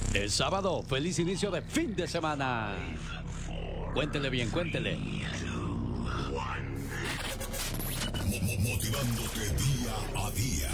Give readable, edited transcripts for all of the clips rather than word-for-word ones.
Es sábado, feliz inicio de fin de semana. Cuéntele bien, cuéntele. Motivándote día a día.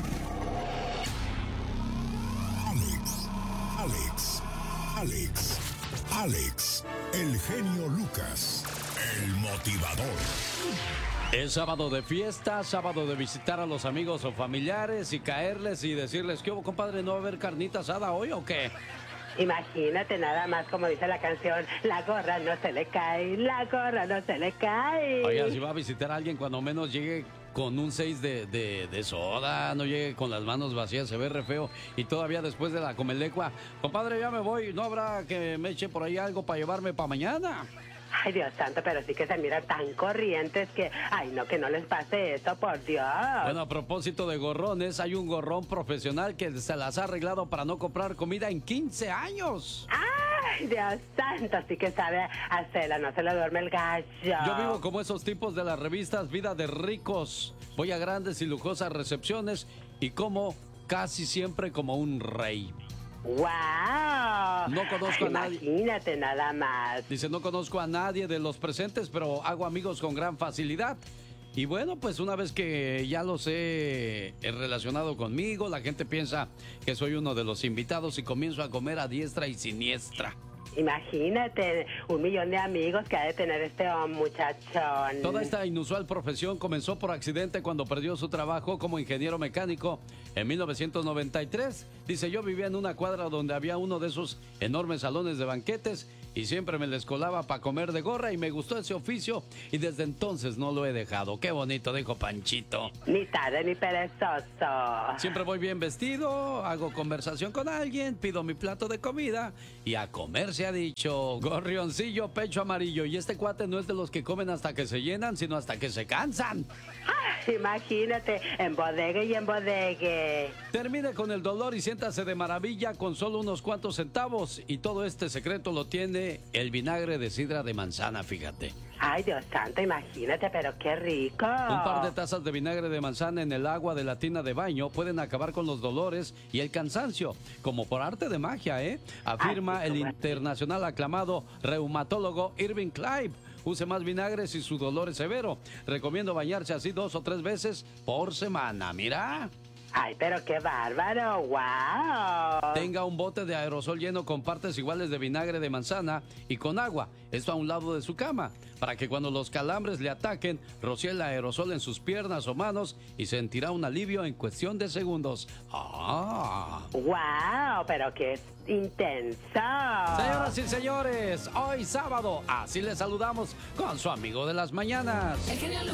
Alex, el genio Lucas, el motivador. Es sábado de fiesta, sábado de visitar a los amigos o familiares y caerles y decirles, ¿qué hubo, compadre? ¿No va a haber carnita asada hoy o qué? Imagínate nada más como dice la canción, la gorra no se le cae, la gorra no se le cae. Oiga, si va a visitar a alguien, cuando menos llegue con un 6 de soda, no llegue con las manos vacías, se ve re feo. Y todavía después de la comelecua, compadre, ya me voy, ¿no habrá que me eche por ahí algo para llevarme para mañana? Ay, Dios santo, pero sí que se miran tan corrientes que, ay, no, que no les pase eso, por Dios. Bueno, a propósito de gorrones, hay un gorrón profesional que se las ha arreglado para no comprar comida en 15 años. Ay, Dios santo, sí que sabe hacerla, no se le duerme el gallo. Yo vivo como esos tipos de las revistas Vida de Ricos. Voy a grandes y lujosas recepciones y como casi siempre como un rey. ¡Wow! No conozco a nadie. Imagínate nada más. Dice, no conozco a nadie de los presentes, pero hago amigos con gran facilidad. Y bueno, pues una vez que ya los he relacionado conmigo, la gente piensa que soy uno de los invitados y comienzo a comer a diestra y siniestra. Imagínate, 1 millón de amigos que ha de tener este muchachón. Toda esta inusual profesión comenzó por accidente cuando perdió su trabajo como ingeniero mecánico en 1993. Dice, yo vivía en una cuadra donde había uno de esos enormes salones de banquetes y siempre me les colaba para comer de gorra y me gustó ese oficio y desde entonces no lo he dejado. Qué bonito, dijo Panchito. Ni tarde ni perezoso. Siempre voy bien vestido, hago conversación con alguien, pido mi plato de comida y a comer se ha dicho. Gorrioncillo, pecho amarillo. Y este cuate no es de los que comen hasta que se llenan, sino hasta que se cansan. Ay, imagínate, en bodegue y en bodegue. Termine con el dolor y siéntase de maravilla con solo unos cuantos centavos. Y todo este secreto lo tiene el vinagre de sidra de manzana, fíjate. Ay, Dios santo, imagínate, pero qué rico. Un par de tazas de vinagre de manzana en el agua de la tina de baño pueden acabar con los dolores y el cansancio, como por arte de magia, afirma el internacional aclamado reumatólogo Irving Clive. Use más vinagre si su dolor es severo. Recomiendo bañarse así 2 o 3 veces por semana. Mira. Ay, pero qué bárbaro, wow. Tenga un bote de aerosol lleno con partes iguales de vinagre de manzana y con agua. Esto a un lado de su cama, para que cuando los calambres le ataquen, rocíe el aerosol en sus piernas o manos y sentirá un alivio en cuestión de segundos. ¡Ah! ¡Wow! Pero qué intenso. Señoras y señores, hoy sábado, así les saludamos con su amigo de las mañanas. El genio